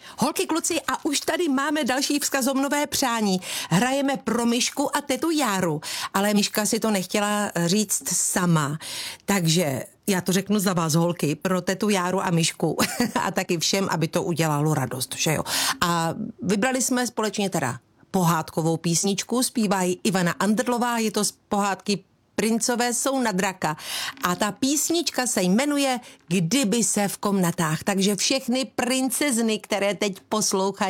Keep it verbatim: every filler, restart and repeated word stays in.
Holky, kluci, a už tady máme další vzkazovnové přání. Hrajeme pro Myšku a tetu Járu, ale Myška si to nechtěla říct sama, takže já to řeknu za vás, holky, pro tetu Járu a Myšku a taky všem, aby to udělalo radost, že jo. A vybrali jsme společně teda pohádkovou písničku, zpívá ji Ivana Andrlová, je to z pohádky Princové jsou na draka. A ta písnička se jmenuje Kdyby se v komnatách. Takže všechny princezny, které teď poslouchají,